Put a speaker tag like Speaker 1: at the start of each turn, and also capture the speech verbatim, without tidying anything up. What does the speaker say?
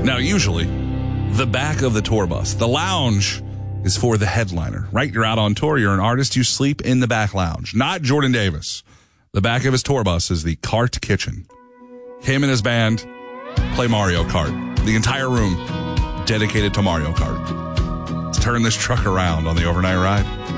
Speaker 1: Now, usually, the back of the tour bus, the lounge, is for the headliner, right? You're out on tour, you're an artist, you sleep in the back lounge. Not Jordan Davis. The back of his tour bus is the Kart Kitchen. Him and his band play Mario Kart. The entire room dedicated to Mario Kart. Let's turn this truck around on the overnight ride.